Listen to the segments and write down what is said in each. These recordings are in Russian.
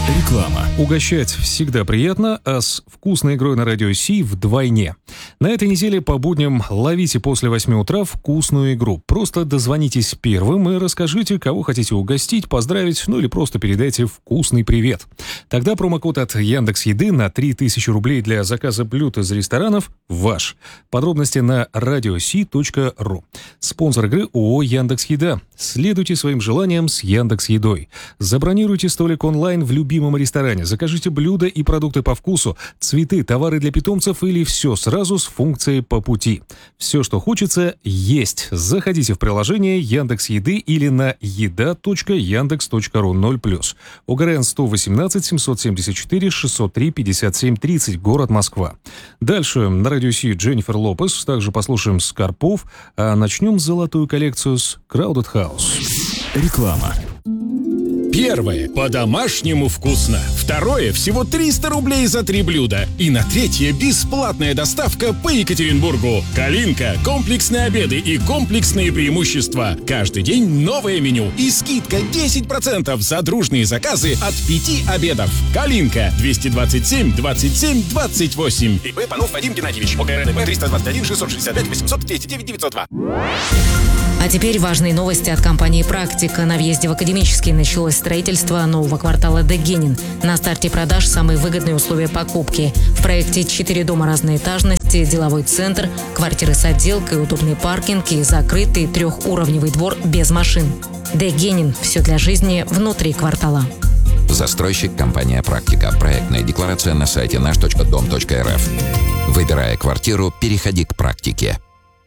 Реклама. Угощать всегда приятно, а с вкусной игрой на Радио Си вдвойне. На этой неделе по будням ловите после 8 утра вкусную игру. Просто дозвонитесь первым и расскажите, кого хотите угостить, поздравить, ну или просто передайте вкусный привет. Тогда промокод от Яндекс.Еды на 3000 рублей для заказа блюд из ресторанов ваш. Подробности на radiosi.ru. Спонсор игры ООО «Яндекс.Еда». Следуйте своим желаниям с Яндекс.Едой. Забронируйте столик онлайн в любимом ресторане, закажите блюда и продукты по вкусу, цветы, товары для питомцев или все сразу с функцией «По пути». Все, что хочется, есть. Заходите в приложение Яндекс.Еды или на еда.яндекс.ру 0+. ОГРН 118 774 603 57 30, город Москва. Дальше на Радио Си Дженнифер Лопес, также послушаем Скорпов, а начнем золотую коллекцию с Crowded House. Реклама. Первое. По-домашнему вкусно. Второе. Всего 300 рублей за 3 блюда. И на третье. Бесплатная доставка по Екатеринбургу. Калинка. Комплексные обеды и комплексные преимущества. Каждый день новое меню. И скидка 10% за дружные заказы от 5 обедов. Калинка. 227 27 28. ИП Панов Вадим Геннадьевич. ОГРН 321 665 800 209 902. А теперь важные новости от компании «Практика». На въезде в Академический началось строительство нового квартала Дегенин. На старте продаж самые выгодные условия покупки. В проекте 4 дома разной этажности, деловой центр, квартиры с отделкой, удобный паркинг и закрытый 3-уровневый двор без машин. Дегенин. Все для жизни внутри квартала. Застройщик компания «Практика». Проектная декларация на сайте наш.дом.рф. Выбирая квартиру, переходи к «Практике».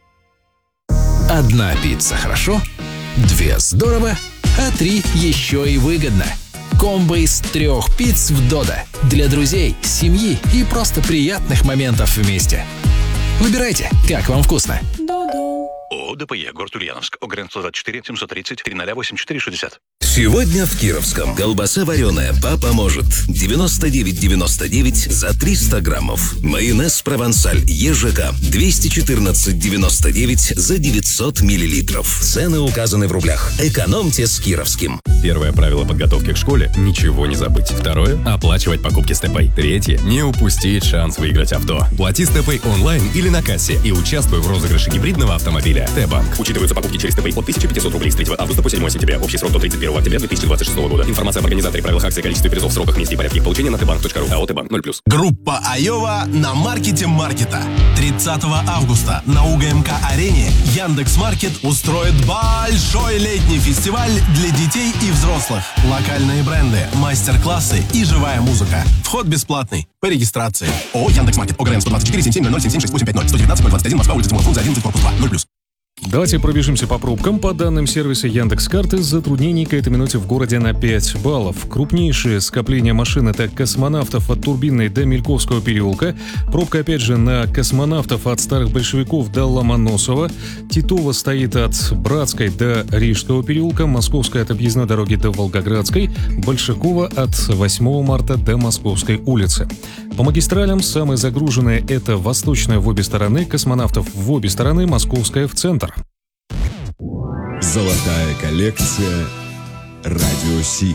Одна пицца хорошо, 2 здорово, а 3 еще и выгодно. Комбо из 3 пицц в Додо. Для друзей, семьи и просто приятных моментов вместе. Выбирайте, как вам вкусно. ООО ДПЕ, город Ульяновск, ОГРН 124 730 3008460. Сегодня в Кировском колбаса вареная «Папа может» 99,99 за 300 граммов. Майонез «Провансаль» ЕЖК 214,99 за 900 миллилитров. Цены указаны в рублях. Экономьте с Кировским. Первое правило подготовки к школе – ничего не забыть. Второе – оплачивать покупки с ТП. Третье – не упустить шанс выиграть авто. Плати с ТП онлайн или на кассе и участвуй в розыгрыше гибридного автомобиля. Т-банк. Учитываются покупки через ТП от 1500 рублей с 3 августа по 7 сентября. Общий срок до 31 октября 2026 года. Информация об организаторе, правилах акции, количестве призов, сроках, месте и порядке их получения на tbank.ru. АО «Т-банк» 0+. Группа Айова на маркете маркета. 30 августа на УГМК-арене Яндекс.Маркет устроит большой летний фестиваль для детей и взрослых. Локальные бренды, мастер-классы и живая музыка. Вход бесплатный. По регистрации. ООО «Яндекс.Маркет». ОГРН 124 77 00 77 6850 119 021 Москва, улица Тимура Фрунзе 11, корпус 2 0+. Давайте пробежимся по пробкам. По данным сервиса Яндекс.Карты, затруднений к этой минуте в городе на 5 баллов. Крупнейшее скопление машин — это Космонавтов от Турбинной до Мельковского переулка. Пробка, опять же, на Космонавтов от Старых Большевиков до Ломоносова. Титова стоит от Братской до Рижского переулка. Московская от объездной дороги до Волгоградской. Большакова от 8 марта до Московской улицы. По магистралям самые загруженные — это Восточная в обе стороны, Космонавтов в обе стороны, Московская в центр. Золотая коллекция Радио Си.